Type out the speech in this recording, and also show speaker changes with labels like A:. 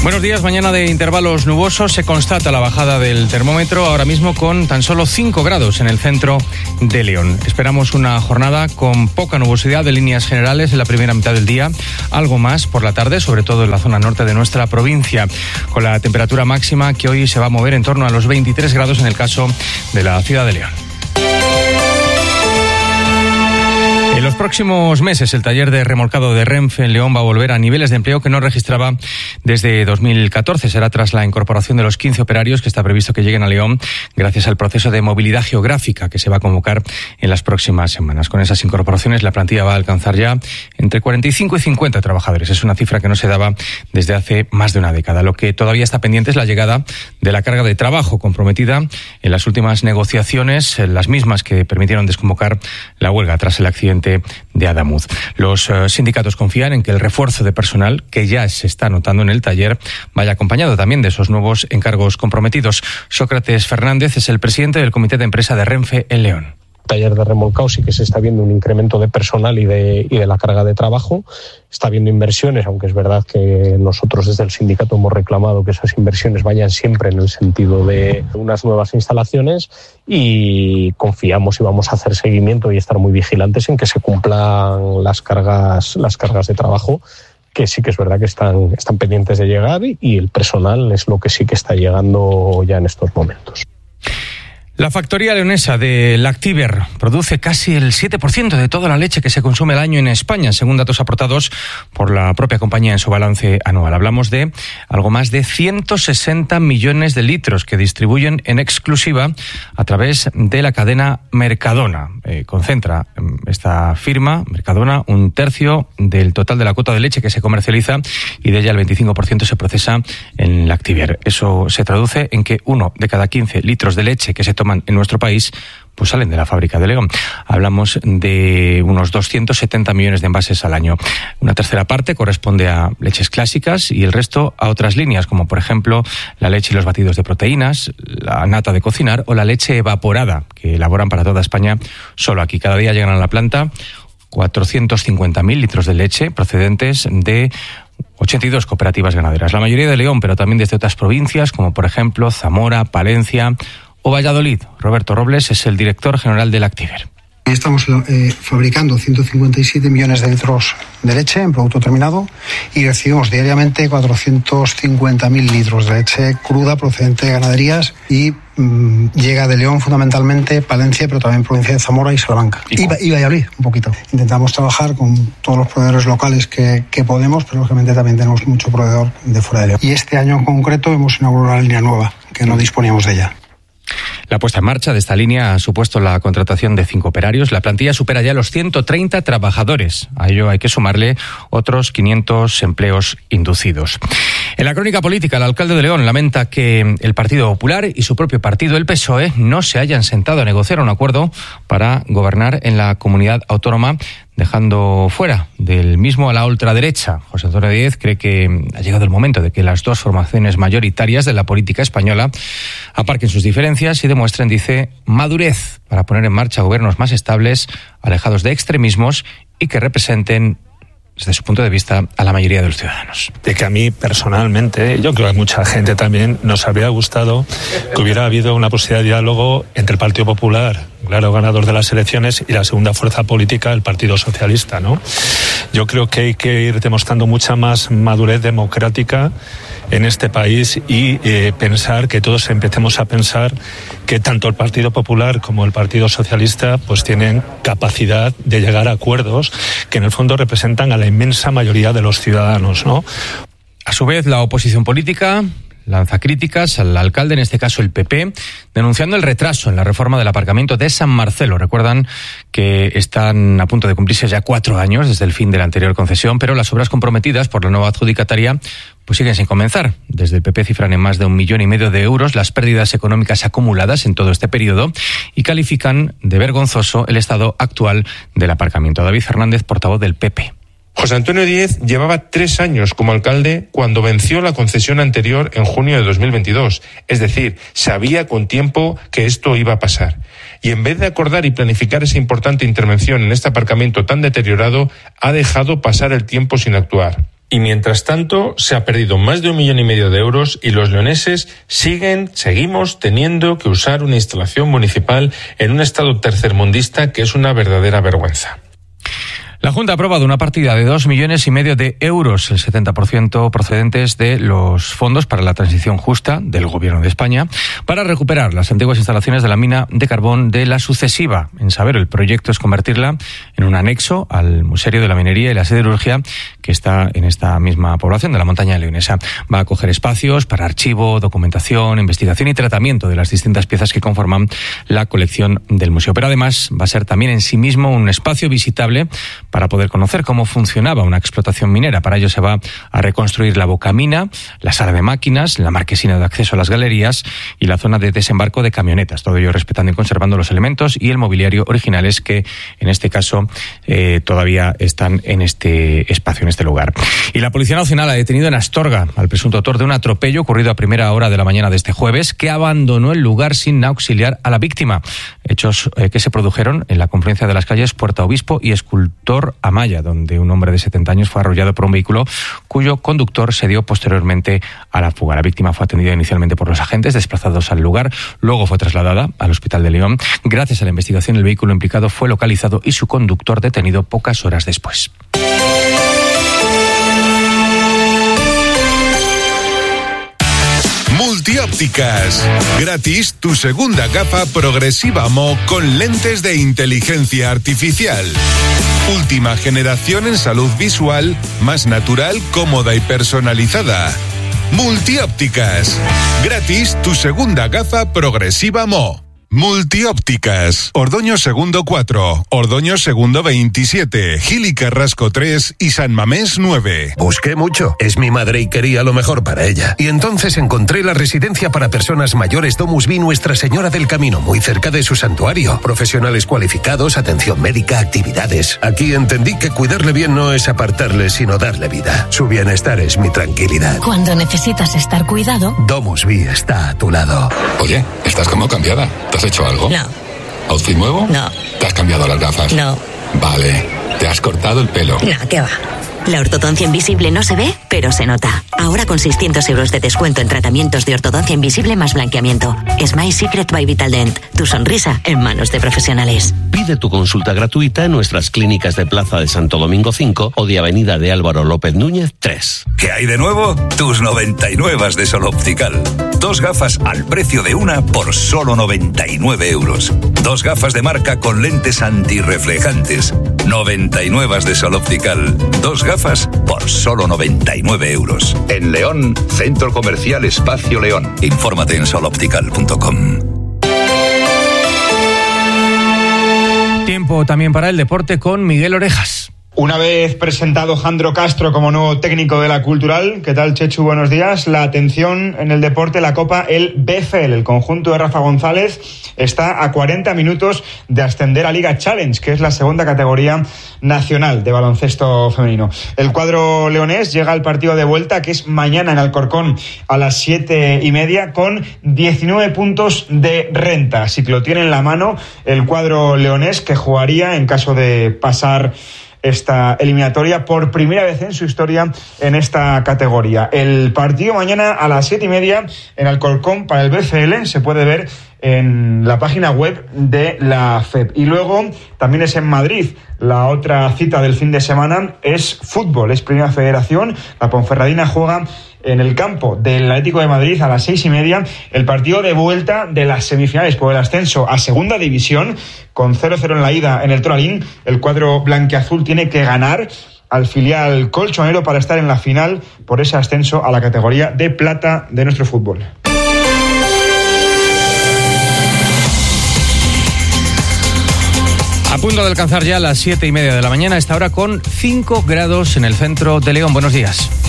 A: Buenos días, mañana de intervalos nubosos. Se constata la bajada del termómetro, ahora mismo con tan solo 5 grados en el centro de León. Esperamos una jornada con poca nubosidad de líneas generales en la primera mitad del día, algo más por la tarde, sobre todo en la zona norte de nuestra provincia, con la temperatura máxima que hoy se va a mover en torno a los 23 grados en el caso de la ciudad de León. En los próximos meses, el taller de remolcado de Renfe en León va a volver a niveles de empleo que no registraba desde 2014. Será tras la incorporación de los 15 operarios que está previsto que lleguen a León gracias al proceso de movilidad geográfica que se va a convocar en las próximas semanas. Con esas incorporaciones, la plantilla va a alcanzar ya entre 45 y 50 trabajadores. Es una cifra que no se daba desde hace más de una década. Lo que todavía está pendiente es la llegada de la carga de trabajo comprometida en las últimas negociaciones, las mismas que permitieron desconvocar la huelga tras el accidente de Adamuz. Los sindicatos confían en que el refuerzo de personal que ya se está notando en el taller vaya acompañado también de esos nuevos encargos comprometidos. Sócrates Fernández es el presidente del Comité de Empresa de Renfe en León.
B: Taller de remolcado sí que se está viendo un incremento de personal y de la carga de trabajo. Está habiendo inversiones, aunque es verdad que nosotros desde el sindicato hemos reclamado que esas inversiones vayan siempre en el sentido de unas nuevas instalaciones, y confiamos y vamos a hacer seguimiento y estar muy vigilantes en que se cumplan las cargas de trabajo, que sí que es verdad que están pendientes de llegar, y el personal es lo que sí que está llegando ya en estos momentos.
A: La factoría leonesa de Lactiber produce casi el 7% de toda la leche que se consume al año en España, según datos aportados por la propia compañía en su balance anual. Hablamos de algo más de 160 millones de litros que distribuyen en exclusiva a través de la cadena Mercadona. Concentra esta firma, Mercadona, un tercio del total de la cuota de leche que se comercializa, y de ella el 25% se procesa en Lactiber. Eso se traduce en que 1 de cada 15 litros de leche que se toman en nuestro país pues salen de la fábrica de León. Hablamos de unos 270 millones de envases al año. Una tercera parte corresponde a leches clásicas y el resto a otras líneas, como por ejemplo la leche y los batidos de proteínas, la nata de cocinar o la leche evaporada, que elaboran para toda España solo aquí. Cada día llegan a la planta 450.000 litros de leche procedentes de 82 cooperativas ganaderas. La mayoría de León, pero también desde otras provincias, como por ejemplo Zamora, Palencia o Valladolid. Roberto Robles es el director general de Lactiber.
C: Estamos fabricando 157 millones de litros de leche en producto terminado y recibimos diariamente 450.000 litros de leche cruda procedente de ganaderías, y llega de León fundamentalmente, Palencia, pero también provincia de Zamora y Salamanca. Y Valladolid, un poquito. Intentamos trabajar con todos los proveedores locales que podemos, pero lógicamente también tenemos mucho proveedor de fuera de León. Y este año en concreto hemos inaugurado una línea nueva, que no disponíamos de ella.
A: La puesta en marcha de esta línea ha supuesto la contratación de 5 operarios. La plantilla supera ya los 130 trabajadores. A ello hay que sumarle otros 500 empleos inducidos. En la crónica política, el alcalde de León lamenta que el Partido Popular y su propio partido, el PSOE, no se hayan sentado a negociar un acuerdo para gobernar en la comunidad autónoma, dejando fuera del mismo a la ultraderecha. José Antonio Díez cree que ha llegado el momento de que las dos formaciones mayoritarias de la política española aparquen sus diferencias y demuestren, dice, madurez para poner en marcha gobiernos más estables, alejados de extremismos y que representen, desde su punto de vista, a la mayoría de los ciudadanos.
D: De que a mí personalmente, yo creo que a mucha gente también, nos habría gustado que hubiera habido una posibilidad de diálogo entre el Partido Popular, claro ganador de las elecciones, y la segunda fuerza política, el Partido Socialista, ¿no? Yo creo que hay que ir demostrando mucha más madurez democrática en este país y pensar que todos empecemos a pensar que tanto el Partido Popular como el Partido Socialista pues tienen capacidad de llegar a acuerdos que en el fondo representan a la inmensa mayoría de los ciudadanos, ¿no?
A: A su vez, la oposición política lanza críticas al alcalde, en este caso el PP, denunciando el retraso en la reforma del aparcamiento de San Marcelo. Recuerdan que están a punto de cumplirse ya 4 años desde el fin de la anterior concesión, pero las obras comprometidas por la nueva adjudicataria pues siguen sin comenzar. Desde el PP cifran en más de 1,5 millones de euros las pérdidas económicas acumuladas en todo este periodo y califican de vergonzoso el estado actual del aparcamiento. David Fernández, portavoz del PP.
E: José Antonio Díez llevaba 3 años como alcalde cuando venció la concesión anterior en junio de 2022. Es decir, sabía con tiempo que esto iba a pasar. Y en vez de acordar y planificar esa importante intervención en este aparcamiento tan deteriorado, ha dejado pasar el tiempo sin actuar. Y mientras tanto, se ha perdido más de 1,5 millones de euros y los leoneses seguimos teniendo que usar una instalación municipal en un estado tercermundista que es una verdadera vergüenza.
A: La Junta ha aprobado una partida de 2,5 millones de euros, el 70% procedentes de los fondos para la transición justa del Gobierno de España, para recuperar las antiguas instalaciones de la mina de carbón de La Sucesiva, en Sabero. El proyecto es convertirla en un anexo al Museo de la Minería y la Siderurgia, que está en esta misma población de la montaña leonesa. Va a acoger espacios para archivo, documentación, investigación y tratamiento de las distintas piezas que conforman la colección del museo. Pero además va a ser también en sí mismo un espacio visitable para poder conocer cómo funcionaba una explotación minera. Para ello se va a reconstruir la bocamina, la sala de máquinas, la marquesina de acceso a las galerías y la zona de desembarco de camionetas. Todo ello respetando y conservando los elementos y el mobiliario originales que, en este caso, todavía están en este espacio, en este lugar. Y la Policía Nacional ha detenido en Astorga al presunto autor de un atropello ocurrido a primera hora de la mañana de este jueves, que abandonó el lugar sin auxiliar a la víctima. Hechos que se produjeron en la confluencia de las calles Puerta Obispo y Escultor Amaya, donde un hombre de 70 años fue arrollado por un vehículo cuyo conductor se dio posteriormente a la fuga. La víctima fue atendida inicialmente por los agentes desplazados al lugar, luego fue trasladada al Hospital de León. Gracias a la investigación, el vehículo implicado fue localizado y su conductor detenido pocas horas después.
F: Multiópticas. Gratis tu segunda gafa progresiva Mo con lentes de inteligencia artificial. Última generación en salud visual, más natural, cómoda y personalizada. Multiópticas. Gratis tu segunda gafa progresiva Mo. Multiópticas. Ordoño Segundo 4, Ordoño Segundo 27, Gil y Carrasco 3 y San Mamés 9.
G: Busqué mucho. Es mi madre y quería lo mejor para ella. Y entonces encontré la residencia para personas mayores Domus Vi Nuestra Señora del Camino, muy cerca de su santuario. Profesionales cualificados, atención médica, actividades. Aquí entendí que cuidarle bien no es apartarle, sino darle vida. Su bienestar es mi tranquilidad.
H: Cuando necesitas estar cuidado,
G: Domus Vi está a tu lado.
I: Oye, estás como cambiada. ¿Te has hecho algo?
H: No.
I: ¿Outfit nuevo?
H: No.
I: ¿Te has cambiado las gafas?
H: No.
I: Vale. ¿Te has cortado el pelo?
H: No, ¿qué va?
J: La ortodoncia invisible no se ve, pero se nota. Ahora con 600 euros de descuento en tratamientos de ortodoncia invisible más blanqueamiento. Smile Secret by Vitaldent. Tu sonrisa en manos de profesionales.
K: Pide tu consulta gratuita en nuestras clínicas de Plaza de Santo Domingo 5 o de Avenida de Álvaro López Núñez 3.
L: ¿Qué hay de nuevo? Tus 99 de Sol Optical. 2 gafas al precio de una por solo 99 euros. 2 gafas de marca con lentes antirreflejantes. 99 de Sol Optical. 2 gafas por solo 99 euros. En León, Centro Comercial Espacio León. Infórmate en soloptical.com.
A: Tiempo también para el deporte con Miguel Orejas.
M: Una vez presentado Jandro Castro como nuevo técnico de la Cultural, ¿qué tal, Chechu? Buenos días. La atención en el deporte, la Copa, el BFL, el conjunto de Rafa González, está a 40 minutos de ascender a Liga Challenge, que es la segunda categoría nacional de baloncesto femenino. El cuadro leonés llega al partido de vuelta, que es mañana en Alcorcón a las 7:30, con 19 puntos de renta. Así que lo tiene en la mano el cuadro leonés, que jugaría, en caso de pasar esta eliminatoria, por primera vez en su historia en esta categoría. El partido mañana a las 7:30 en Alcorcón para el BFL se puede ver en la página web de la FEP. Y luego también es en Madrid. La otra cita del fin de semana es fútbol, es Primera Federación. La Ponferradina juega en el campo del Atlético de Madrid a las 6:30 el partido de vuelta de las semifinales por el ascenso a Segunda División, con 0-0 en la ida en el Toralín. El cuadro blanquiazul tiene que ganar al filial colchonero para estar en la final por ese ascenso a la categoría de plata de nuestro fútbol.
A: A punto de alcanzar ya las 7:30 de la mañana, a esta hora con 5 grados en el centro de León. Buenos días.